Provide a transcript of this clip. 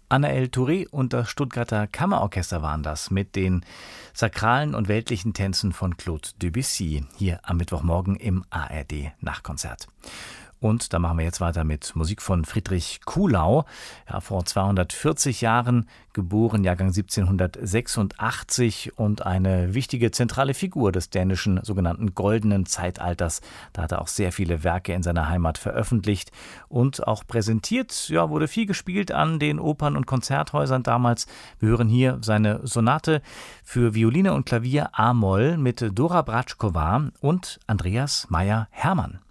Anaël Touré und das Stuttgarter Kammerorchester waren das mit den sakralen und weltlichen Tänzen von Claude Debussy hier am Mittwochmorgen im ARD Nachtkonzert. Und da machen wir jetzt weiter mit Musik von Friedrich Kuhlau. Ja, vor 240 Jahren geboren, Jahrgang 1786 und eine wichtige zentrale Figur des dänischen sogenannten Goldenen Zeitalters. Da hat er auch sehr viele Werke in seiner Heimat veröffentlicht und auch präsentiert. Ja, wurde viel gespielt an den Opern- und Konzerthäusern damals. Wir hören hier seine Sonate für Violine und Klavier A-Moll mit Dora Bratschkova und Andreas Meyer-Hermann.